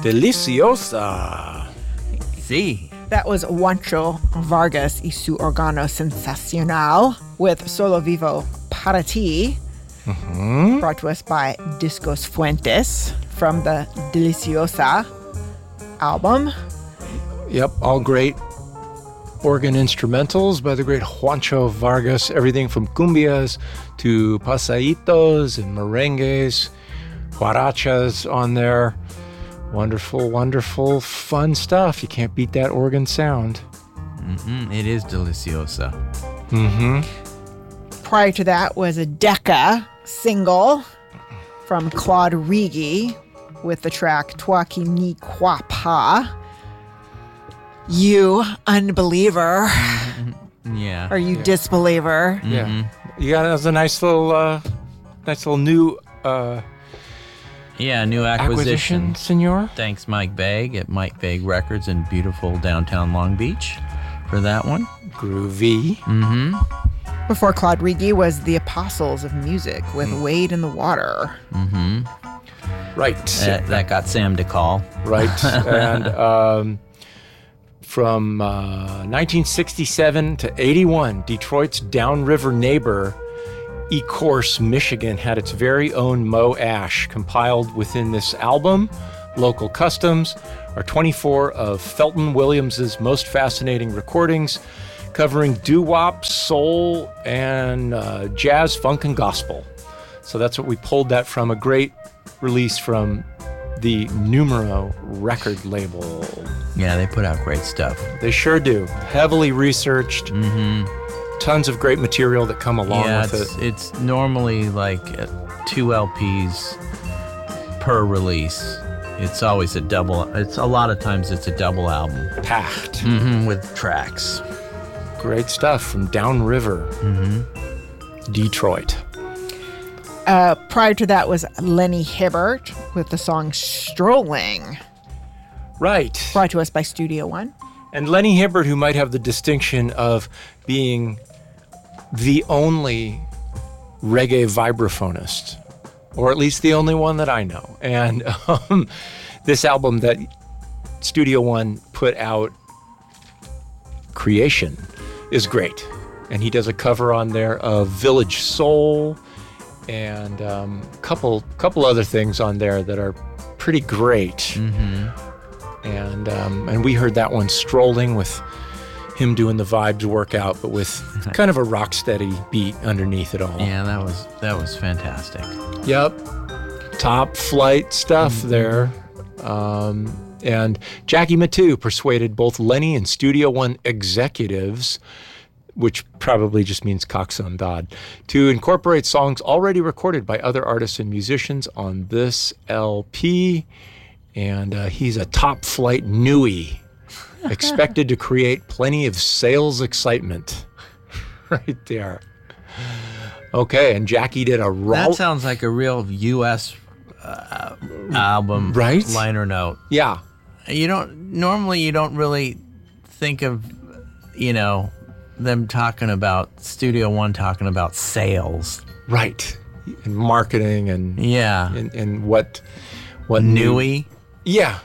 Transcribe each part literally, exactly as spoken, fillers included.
Deliciosa. Sí. That was Juancho Vargas y su órgano sensacional with Solo Vivo Para Ti, Mm-hmm. brought to us by Discos Fuentes from the Deliciosa album. Yep, all great organ instrumentals by the great Juancho Vargas. Everything from cumbias to pasaitos and merengues, huarachas on there. Wonderful, wonderful, fun stuff. You can't beat that organ sound. Mm-hmm. It is deliciosa. Mm-hmm. Prior to that was a Decca single from Claude Rigi with the track Toi qui n'y crois pas. You unbeliever. Yeah. Or you disbeliever. Yeah. Mm-hmm. You got that was a nice little, uh, nice little new uh, Yeah, new acquisition. acquisition, senor. Thanks, Mike Begg at Mike Begg Records in beautiful downtown Long Beach for that one. Groovy. Mm-hmm. Before Claude Rigi was The Apostles of Music with Mm. Wade in the Water. Mm-hmm. Right. That, that got Sam to call. Right. And um, from uh, nineteen sixty-seven to eighty-one, Detroit's downriver neighbor, Ecorse, Michigan, had its very own Mo Ash compiled within this album. Local Customs are twenty-four of Felton Williams's most fascinating recordings, covering doo-wop, soul, and uh, jazz, funk, and gospel. So that's what we pulled that from, a great release from the Numero record label. Yeah, they put out great stuff. They sure do. Heavily researched. Mm-hmm. Tons of great material that come along Yeah, with it's, it. it's normally like uh, two L Ps per release. It's always a double. It's a lot of times it's a double album. Packed. Mm-hmm, with tracks. Great stuff from downriver. Mm-hmm. Detroit. Uh, prior to that was Lenny Hibbert with the song Strolling, Right. brought to us by Studio One. And Lenny Hibbert, who might have the distinction of being the only reggae vibraphonist, or at least the only one that I know. And um, this album that Studio One put out, Creation, is great. And he does a cover on there of Village Soul and a um, couple couple other things on there that are pretty great. Mm-hmm. And um, and we heard that one, Strolling, with him doing the vibes workout, but with kind of a rock steady beat underneath it all. Yeah, that was that was fantastic. Yep. Top flight stuff Mm-hmm. there. Um, and Jackie Matu persuaded both Lenny and Studio One executives, which probably just means coxswain dad, to incorporate songs already recorded by other artists and musicians on this L P. And uh, he's a top flight newie, expected to create plenty of sales excitement. Right there. Okay, and Jackie did a raw. That sounds like a real U S uh, album, Right? liner note. Yeah. You don't normally you don't really think of, you know, them talking about Studio One talking about sales. Right. And marketing and Yeah. and, and what what new- Newy. Yeah.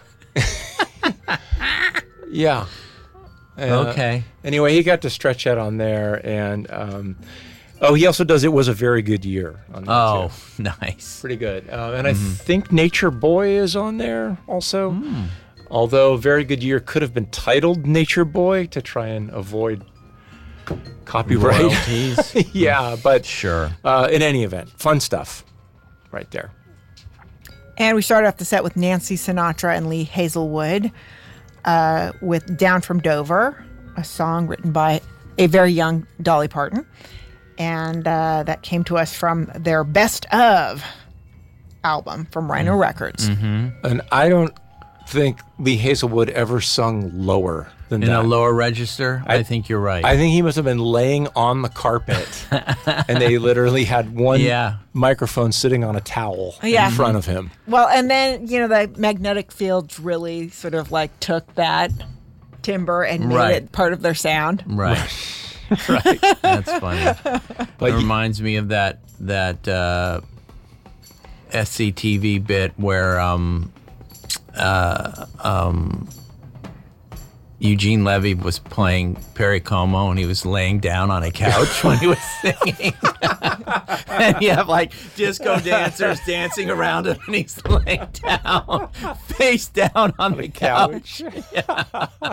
Yeah. Uh, Okay. Anyway, he got to stretch out on there, and um, oh, he also does It Was a Very Good Year on that Oh, too. nice. Pretty good. Uh, and I think Nature Boy is on there also. Although Very Good Year could have been titled Nature Boy to try and avoid copyright. Royalties. Yeah, but Sure. uh, in any event, fun stuff right there. And we started off the set with Nancy Sinatra and Lee Hazelwood uh, with Down from Dover, a song written by a very young Dolly Parton. And uh, that came to us from their Best Of album from Rhino Records. And I don't think Lee Hazelwood ever sung lower than In that. a lower register, I, think you're right. I think he must have been laying on the carpet, and they literally had one Yeah. microphone sitting on a towel Yeah. in front of him. Well, and then, you know, the magnetic fields really sort of like took that timbre and made Right. it part of their sound. right. Right. That's funny. But It you- reminds me of that that uh, S C T V bit where um, uh, um, Eugene Levy was playing Perry Como, and he was laying down on a couch when he was singing. And you have like disco dancers dancing around him, and he's laying down, face down on the couch. Yeah.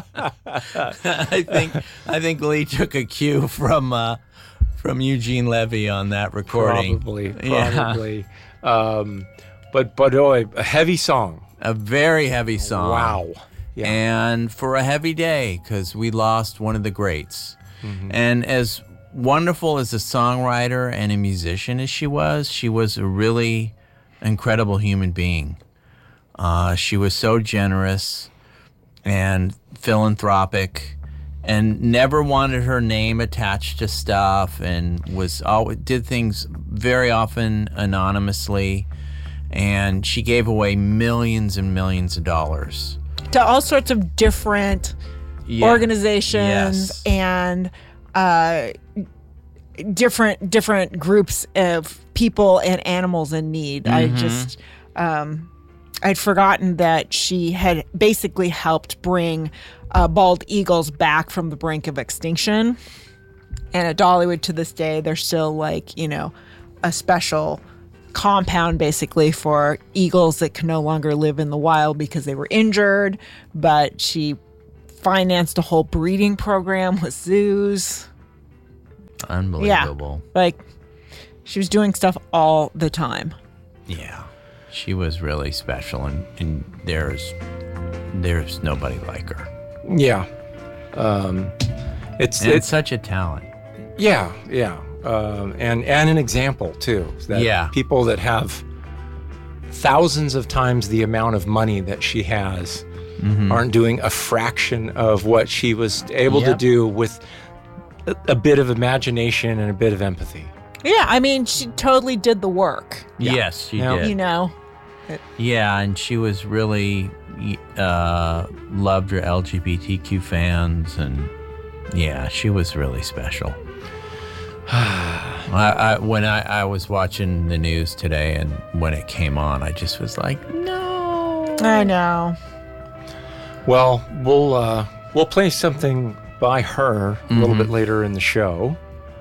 I think I think Lee took a cue from uh, from Eugene Levy on that recording. Probably, Yeah. probably. Um, but but oh, a heavy song. A very heavy song. Wow. Yeah. And for a heavy day, because we lost one of the greats. And as wonderful as a songwriter and a musician as she was, she was a really incredible human being. Uh, she was so generous and philanthropic, and never wanted her name attached to stuff, and was always did things very often anonymously. And she gave away millions and millions of dollars. To all sorts of different Yeah. organizations Yes. and uh, different different groups of people and animals in need. I Mm-hmm. just um, I'd forgotten that she had basically helped bring uh, bald eagles back from the brink of extinction. And at Dollywood to this day, there's still like, you know, a special compound basically for eagles that can no longer live in the wild because they were injured. But she financed a whole breeding program with zoos. Unbelievable. Like, she was doing stuff all the time. Yeah. She was really special, and, and there's there's nobody like her. Yeah. Um, it's And it's such a talent. yeah yeah um, and and an example too. That Yeah. people that have thousands of times the amount of money that she has aren't doing a fraction of what she was able to Yep. do with a, a bit of imagination and a bit of empathy. Yeah, I mean, she totally did the work, Yes, she Yeah. did. you know? Yeah, and she was really uh, loved her L G B T Q fans, and yeah, she was really special. I, I, when I, I was watching the news today, and when it came on, I just was like, no. I know. Well, we'll uh, we'll play something by her a little bit later in the show.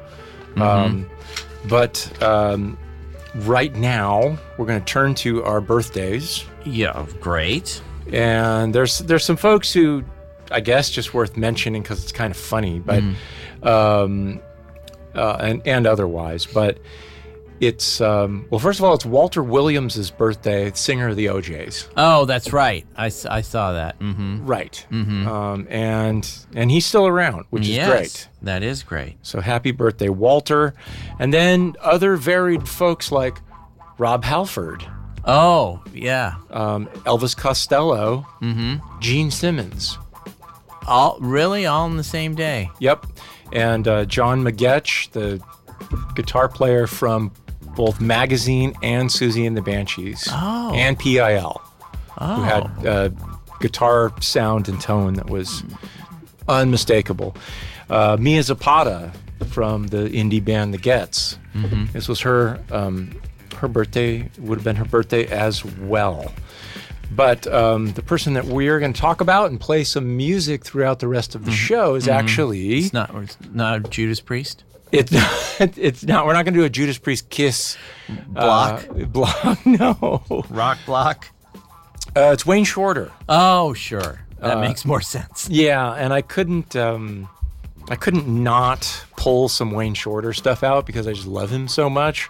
Um, but um, right now, we're going to turn to our birthdays, Yeah, great. and there's there's some folks who, I guess, just worth mentioning because it's kind of funny, but um, uh, and and otherwise, but. It's, um, well, first of all, it's Walter Williams' birthday, singer of the O Js. Oh, that's right. I, s- I saw that. Mm-hmm. Right. Um, and and he's still around, which is Yes, great. that is great. So happy birthday, Walter. And then other varied folks like Rob Halford, Oh, yeah. um, Elvis Costello, Gene Simmons. All really all on the same day. Yep. And uh, John McGetch, the guitar player from both Magazine and Susie and the Banshees. Oh. And P I L. Oh, Who had uh, guitar sound and tone that was unmistakable. Uh, Mia Zapata from the indie band The Gets. This was her um, her birthday, would have been her birthday as well. But um, the person that we're going to talk about and play some music throughout the rest of the show is actually it's not it's not a Judas Priest. it's it's not. We're not going to do a Judas Priest Kiss Block? Uh, block. No, Rock block. uh, it's Wayne Shorter. Oh, sure. That makes more sense. Yeah, and I couldn't um, I couldn't not pull some Wayne Shorter stuff out because I just love him so much.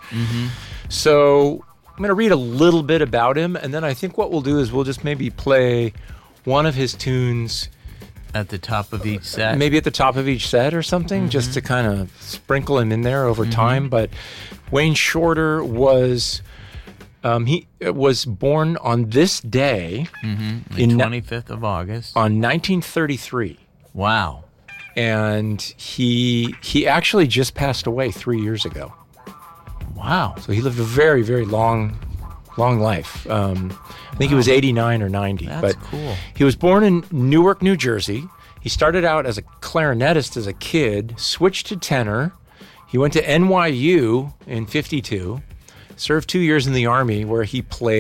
So I'm going to read a little bit about him, and then I think what we'll do is we'll just maybe play one of his tunes, At the top of each set. maybe at the top of each set or something, just to kind of sprinkle him in there over time. But Wayne Shorter was um, he was born on this day the in ni- twenty-fifth of August. on nineteen thirty-three. Wow. And he he actually just passed away three years ago. Wow. So he lived a very, very long, long life. Um, I think he was eighty-nine or ninety. That's but cool. He was born in Newark, New Jersey. He started out as a clarinetist as a kid, switched to tenor. He went to N Y U in fifty-two, served two years in the Army where he played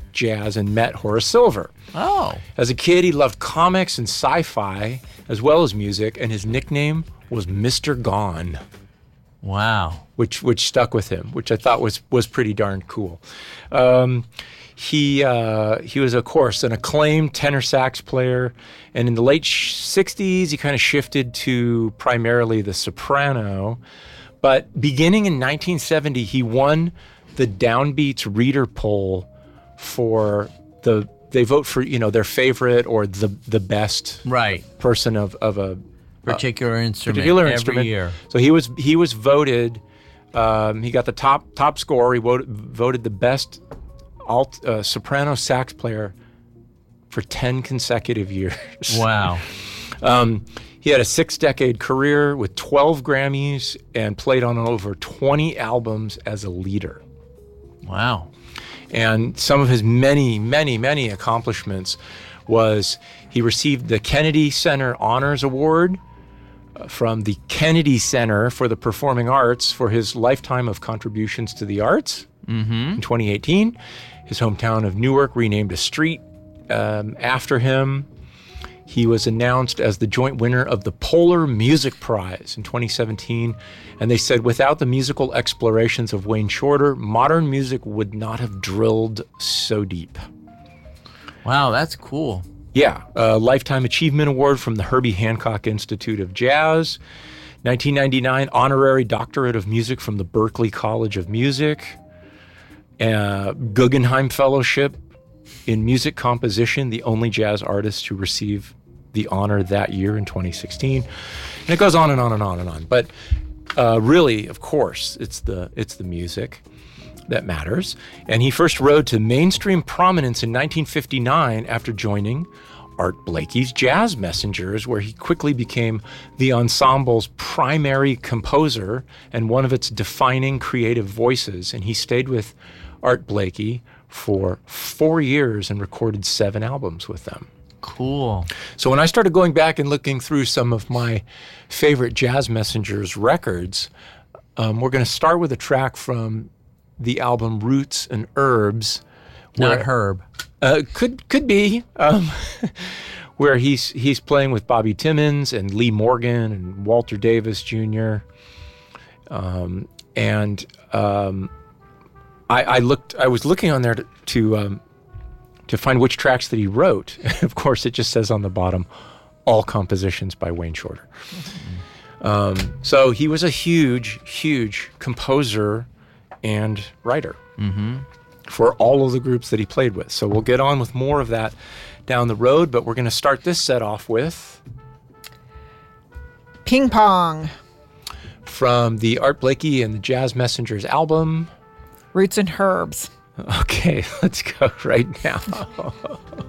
jazz and met Horace Silver. Oh. As a kid, he loved comics and sci-fi as well as music, and his nickname was Mister Gone, Wow. which which stuck with him, which I thought was was pretty darn cool. Um, he uh, he was, of course, an acclaimed tenor sax player, and in the late sixties, he kind of shifted to primarily the soprano. But beginning in nineteen seventy, he won the Downbeats reader poll for the, they vote for, you know, their favorite or the the best Right. person of, of a Particular instrument particular every instrument. year. So he was he was voted, um, he got the top top score. He voted, voted the best alt uh, soprano sax player for ten consecutive years. Wow. Um, he had a six-decade career with twelve Grammys and played on over twenty albums as a leader. Wow. And some of his many, many, many accomplishments was he received the Kennedy Center Honors Award uh, from the Kennedy Center for the Performing Arts for his lifetime of contributions to the arts. Mm-hmm. In twenty eighteen, his hometown of Newark renamed a street um, after him. He was announced as the joint winner of the Polar Music Prize in twenty seventeen. And they said without the musical explorations of Wayne Shorter, modern music would not have drilled so deep. Wow, that's cool. Yeah, a Lifetime Achievement Award from the Herbie Hancock Institute of Jazz. nineteen ninety-nine, Honorary Doctorate of Music from the Berklee College of Music. Uh, Guggenheim Fellowship in Music Composition, the only jazz artist to receive the honor that year in twenty sixteen. And it goes on and on and on and on. But uh, really, of course, it's the it's the music that matters. And he first rode to mainstream prominence in nineteen fifty-nine after joining Art Blakey's Jazz Messengers, where he quickly became the ensemble's primary composer and one of its defining creative voices. And he stayed with Art Blakey for four years and recorded seven albums with them. Cool. So when I started going back and looking through some of my favorite Jazz Messengers records, um, we're going to start with a track from the album Roots and Herbs. Not where- Herb. Uh, could could be um, where he's he's playing with Bobby Timmons and Lee Morgan and Walter Davis Junior Um, and um, I, I looked. I was looking on there to to, um, to find which tracks that he wrote. Of course, it just says on the bottom, all compositions by Wayne Shorter. Um, so he was a huge, huge composer and writer. Mm-hmm. For all of the groups that he played with. So we'll get on with more of that down the road, but we're going to start this set off with Ping Pong, from the Art Blakey and the Jazz Messengers album. Roots and Herbs. Okay, let's go right now.